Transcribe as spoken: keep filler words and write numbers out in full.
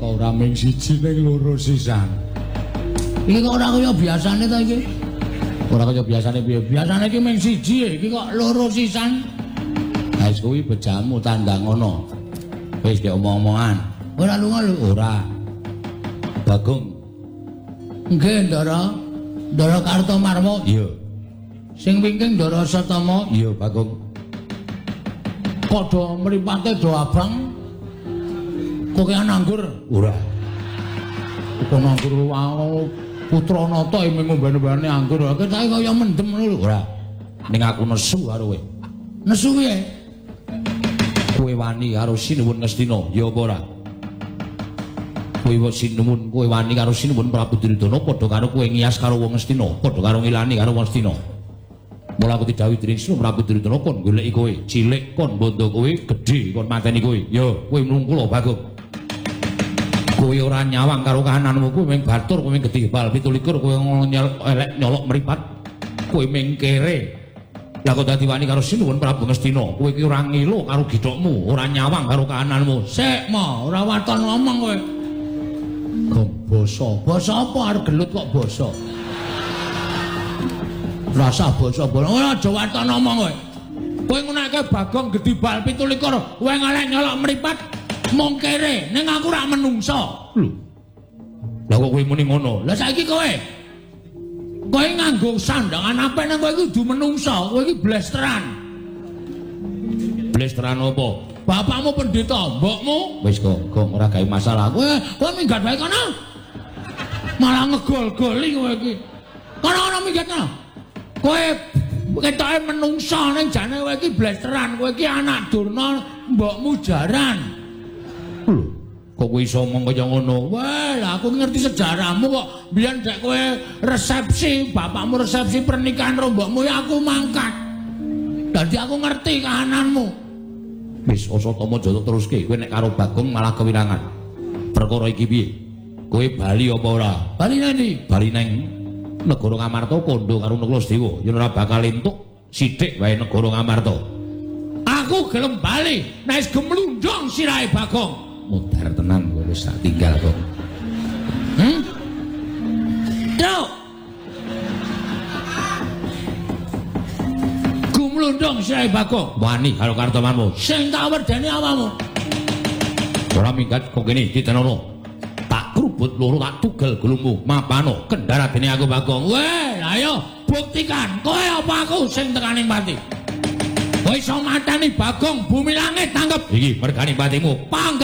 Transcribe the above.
Kok ora mung siji ning loro sisan. Iki kok ora kaya biasane ta iki? Ora kaya biasane piye? Biasane iki mung siji, iki kok loro sisan. Ha wis kuwi bejamu tandang ngono. Wis diomong-omongan. Ora lunga lho, ora. Bagong. Nggih, Ndara. Ndara Kartomarmo. Iya. Sing wingking Ndara Satama. Iya, Bagong. Padha mripate do abang. Kok ki anggur? Ora. Kok anggur wae putra nata ing ngombe-ombene anggur. Kok saiki kaya mendem ngono lho. Ora. Ning aku nesu karo kowe. Nesu piye? Kowe wani karo Sinuwun Ngastina, ya apa ora? Kowe wis Sinuwun, kowe wani karo Sinuwun Prabu Duryudana padha karo kowe ngiyas karo wong Ngastina, padha karo ngilani karo wong Ngastina. Mula aku didhawuhi dening Sinuwun Prabu Duryudana kon goleki kowe, cilik kon bondo kowe, gedhe kon mateni kowe. Ya, kowe mlungkula Bagong. Kowe ora nyawang karo kahananmu, kowe mung batur, kowe mung gedhe bal pitu likur, kowe elek nyolok mripat. Kowe mung kere. Lah kok dadi wani karo Sinuwun Prabu Ngastina, kowe iki ora ngilo karo githokmu, ora nyawang karo kahananmu. Sik, Ma, ora waton ngomong kowe. Gong basa. Basa apa arep gelut kok basa? Rasa basa bola. Ora aja waton ngomong kowe. Kowe ngunake Bagong gedhi bal pitu likur, kowe ngalek nyolok mripat mung kere, ning aku ora menungso. Lho. Lah kok kowe muni ngono? Lah saiki kowe kowe nganggo sandangan apik nang kowe iki kudu menungso, kowe iki blesteran. Blesteran apa? Bapakmu pendeta, mbokmu wis kok, kok ora gawe masalah. Kowe kowe minggat wae kono. Malah ngegol-goli kowe iki. Kono-kono minggat kono. Kowe ketoke menungso ning jane kowe iki blesteran, kowe iki anak durna, mbokmu jaran. Lho, kok kowe iso ngomong kaya ngono? Wah, lah aku ngerti sejarahmu kok. Biyen dek kowe resepsi, bapakmu resepsi pernikahan rombokmu ya aku mangkat. Dadi aku ngerti kahananmu. Wis Asatama Jaya teruske, kowe nek karo Bagong malah kewirangan. Perkara iki piye? Kowe bali apa ora? Bali nang ndi? Bali nang negara Ngamarta kondo karo Naklasdewa. Yen ora bakal entuk sithik wae negara Ngamarta. Aku gelem bali, nek wis gemlundung sirahe Bagong. Mudar tenan kowe wis tak tinggal kok. Hmm? Dok. Gumlundung sirahe Bagong. Wani karo Kartomarmo. Sing tak wedeni awakmu. Ora minggat kok kene ditenono. Tak krubut loro tak tugel gulungmu. Mapano kendara dene aku Bagong. Weh, ayo buktikan kowe apa aku sing tekaning pati. Kowe iso mateni Bagong bumi langit tanggep. Iki mergane patimu. Pangga